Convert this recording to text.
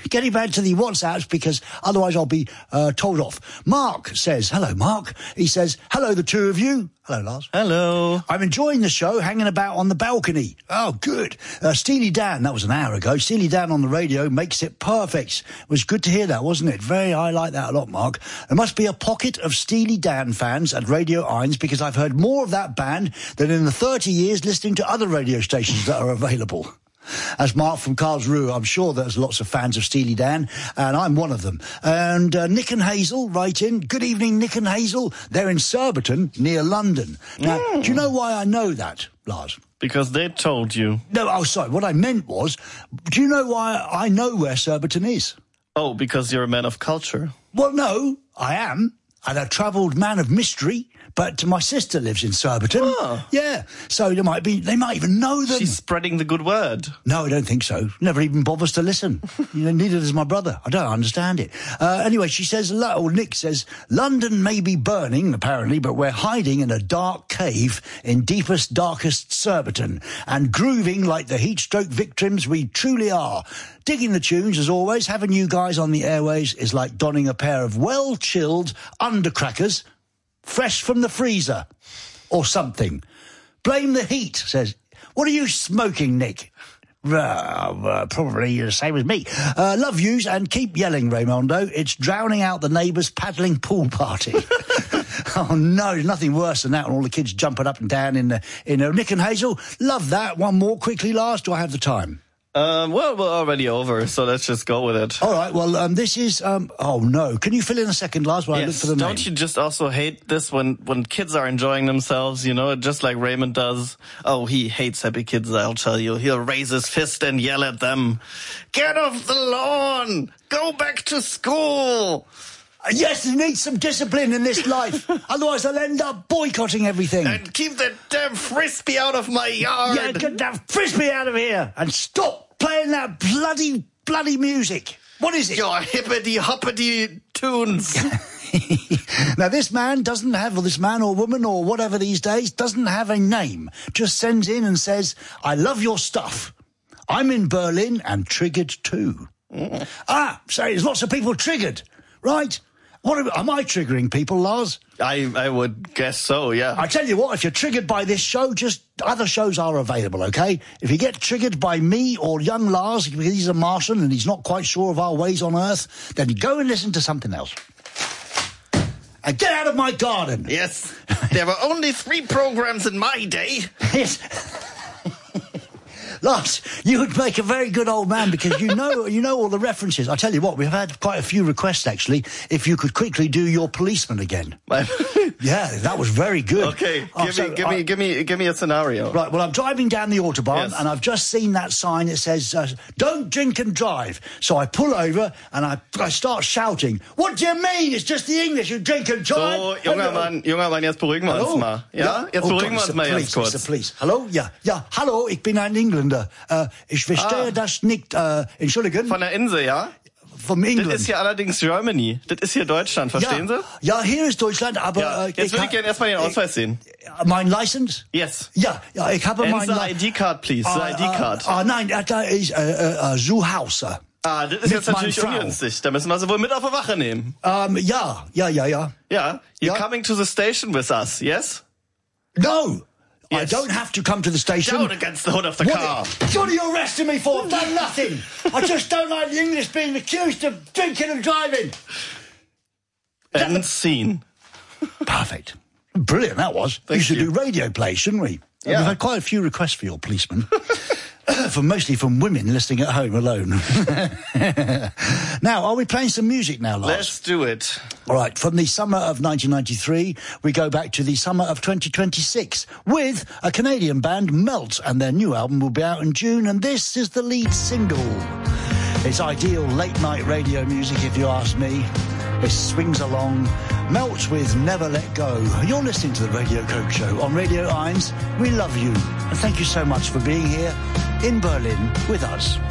getting back to the WhatsApps because otherwise I'll be told off. Mark says, hello, Mark. He says, hello, the two of you. Hello, Lars. Hello. I'm enjoying the show, hanging about on the balcony. Oh, good. Steely Dan, that was an hour ago. Steely Dan on the radio makes it perfect. It was good to hear that, wasn't it? I like that a lot, Mark. There must be a pocket of Steely Dan fans at Radio 1 because I've heard more of that band than in the 30 years listening to other radio stations that are available. As Mark from Karlsruhe, I'm sure there's lots of fans of Steely Dan, and I'm one of them. And Nick and Hazel write in. Good evening, Nick and Hazel. They're in Surbiton, near London. Now, do you know why I know that, Lars? Because they told you. No, oh, sorry. What I meant was, do you know why I know where Surbiton is? Oh, because you're a man of culture. Well, no, I am. And a travelled man of mystery, but my sister lives in Surbiton. Oh. Yeah, so they might even know them. She's spreading the good word. No, I don't think so. Never even bothers to listen. Neither does my brother. I don't understand it. Anyway, she says, or Nick says, London may be burning, apparently, but we're hiding in a dark cave in deepest, darkest Surbiton and grooving like the heat stroke victims we truly are. Digging the tunes, as always. Having you guys on the airways is like donning a pair of well-chilled undercrackers, fresh from the freezer, or something. Blame the heat, says. What are you smoking, Nick? Probably the same as me. Love yous and keep yelling, Raymondo. It's drowning out the neighbours' paddling pool party. Oh, no, there's nothing worse than that when all the kids jumping up and down in Nick and Hazel. Love that. One more quickly, Lars. Do I have the time? Well, we're already over, so let's just go with it. All right, well, this is, oh no. Can you fill in a second, Lars, while I look for the name? Don't you just also hate this when kids are enjoying themselves, just like Raymond does? Oh, he hates happy kids, I'll tell you. He'll raise his fist and yell at them. Get off the lawn! Go back to school! Yes, there needs some discipline in this life. Otherwise, I'll end up boycotting everything. And keep that damn frisbee out of my yard. Yeah, get that frisbee out of here. And stop playing that bloody music. What is it? Your hippity-hoppity tunes. Now, this man or woman or whatever these days doesn't have a name. Just sends in and says, I love your stuff. I'm in Berlin and triggered too. So there's lots of people triggered, right? Am I triggering people, Lars? I would guess so, yeah. I tell you what, if you're triggered by this show, just other shows are available, okay? If you get triggered by me or young Lars, because he's a Martian and he's not quite sure of our ways on Earth, then go and listen to something else. And get out of my garden. Yes. There were only 3 programs in my day. Yes. Lars, you would make a very good old man because you know all the references. I tell you what, we've had quite a few requests actually. If you could quickly do your policeman again. Yeah, that was very good. Okay, give me a scenario. Right, well, I'm driving down the Autobahn and I've just seen that sign that says, don't drink and drive. So I pull over and I start shouting, what do you mean? It's just the English, you drink and drive. So, junger Mann, jetzt beruhigen wir uns mal. Ja? Jetzt beruhigen wir uns mal ganz kurz. Mr. Police. Hallo? Ja, hallo, ich bin ein Engländer. Ich verstehe das nicht. Entschuldigen. Von der Insel, ja? Vom England. Das ist hier allerdings Germany. Das ist hier Deutschland, verstehen Sie? Ja, hier ist Deutschland, aber... Jetzt würde ich gerne erstmal den Ausweis sehen. Mein License? Yes. Ja, ich habe mein... The ID-Card, please. The ID-Card. Nein, da ist Zuhause. Das ist jetzt natürlich ungünstig. Da müssen wir sie wohl mit auf die Wache nehmen. Ja. Ja, you're coming to the station with us, yes? No. Yes. I don't have to come to the station. Down against the hood of the car. What are you arresting me for? I've done nothing. I just don't like the English being accused of drinking and driving. And scene. Perfect. Brilliant, that was. Thank we should you. do radio plays, shouldn't we? Yeah. We've had quite a few requests for your policeman. Mostly from women listening at home alone. Now, are we playing some music now, Lars? Let's do it. All right, from the summer of 1993, we go back to the summer of 2026 with a Canadian band, Melt, and their new album will be out in June, and this is the lead single. It's ideal late-night radio music, if you ask me. It swings along. Melt with Never Let Go. You're listening to the Radio Coke Show on Radio 1. We love you, and thank you so much for being here in Berlin with us.